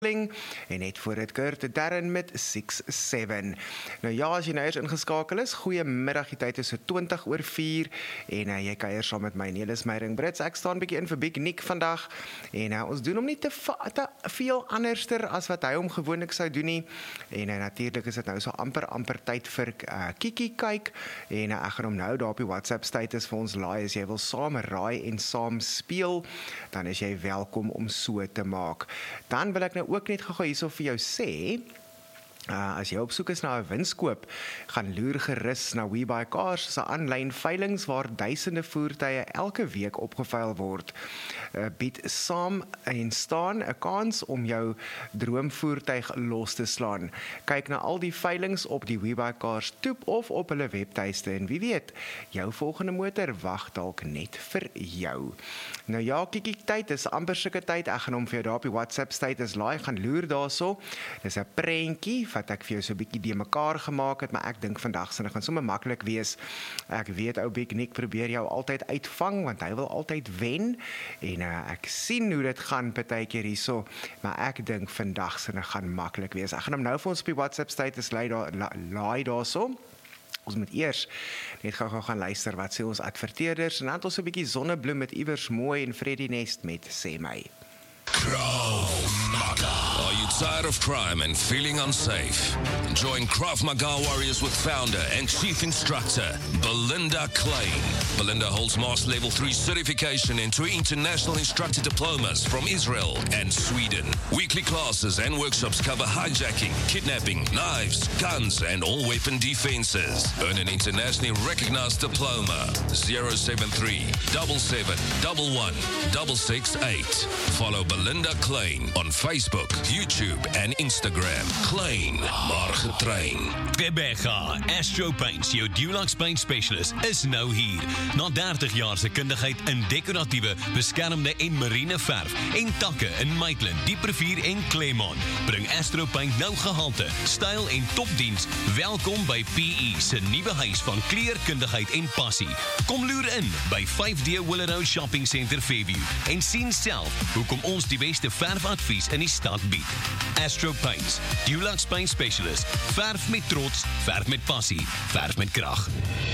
en net voor dit Kurt Darren met 6-7. Nou ja, as jy nou eers ingeskakel is, goeiemiddag, die tyd is so 20:04 en jy kuier saam met my, Nelis Meiring Brits. Ek staan bietjie in vir Big Nick vandag en ons doen hom nie te veel anderster as wat hy hom gewoonlik sou doen nie. En natuurlik is dit nou so amper tyd vir Kiki kyk en ek gaan hom nou daar op die WhatsApp status vir ons laai. As jy wil saam raai en saam speel, dan is jy welkom om so te maak. Dan wil ek nou ook net gou hierso vir jou sê, as jy op soek is na 'n winskoop, gaan loer gerus na WeBuyCars, 'n aanlyn veilings waar duisende voertuie elke week opgeveil word. Bied saam en staan 'n kans om jou droomvoertuig los te slaan. Kyk na al die veilings op die WeBuyCars toep of op hulle webtuiste en wie weet, jou volgende motor wag dalk net vir jou. Nou ja, Kiki tyd is amper sulke tyd. Ek gaan hom vir jou daar op die WhatsApp status laai, gaan loer daarso. Dis 'n prentjie wat ek vir jou so 'n bietjie de mekaar gemaak het, maar ek dink vandag se gaan sommer maklik wees. Ek weet ou Big Nick probeer jou altyd uitvang, want hy wil altyd wen, en ek sien hoe dit gaan partykeer hierso, maar ek dink vandag se gaan maklik wees. Ek gaan hom nou vir ons op die WhatsApp status laai daarso. Ons moet eers net gou gaan luister wat sê ons adverteerders, en dan het ons 'n bietjie Sonnebloem met Iewers Mooi en Freddie Nest met Sê My. Krav Maga. Are you tired of crime and feeling unsafe? Join Krav Maga Warriors with founder and chief instructor Belinda Klein. Belinda holds Master Level 3 certification and 2 international instructor diplomas from Israel and Sweden. Weekly classes and workshops cover hijacking, kidnapping, knives, guns and all weapon defenses. Earn an internationally recognized diploma. 073 77 11 668. Follow Belinda Klein on Facebook, YouTube and Instagram. Klein, maar getrain. Rebecca, Astro Paints, jou Dulux Paint Specialist, is nou hier. Na 30 jaar se kundigheid in decoratiewe, beskermde en marine verf en takke in Maitland, Dieprevier en Claremont, bring Astro Paint nou gehalte, styl en topdiens. Welkom by PE se nuwe huis van kleurkundigheid en passie. Kom loer in by 5D Willow Shopping Center Fairview en sien self hoekom ons die beste verfadvies in die stad bied. Astro Paints, Dulux Paint Specialist. Verf met trots, verf met passie, verf met krag.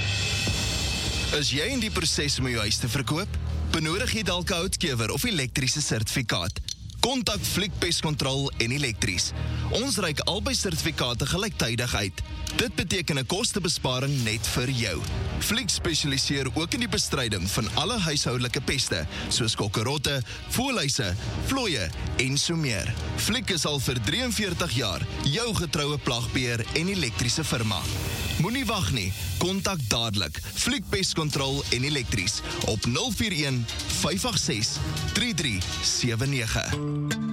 Is jy in die proses om jou huis te verkoop? Benodig jy dalk 'n houtkewer of elektriese sertifikaat? Kontak Fliek Pest Control en Elektries. Ons reik albei sertifikate gelyktydig uit. Dit beteken 'n kostebesparing net vir jou. Fliek spesialiseer ook in die bestryding van alle huishoudelike peste, soos kokkerotte, voëlhuise, vlooie en so meer. Fliek is al vir 43 jaar jou getroue plagbeheer en elektriese firma. Moenie wag nie, kontak dadelik Fliek Pest Control en Elektries op 041 586 3379.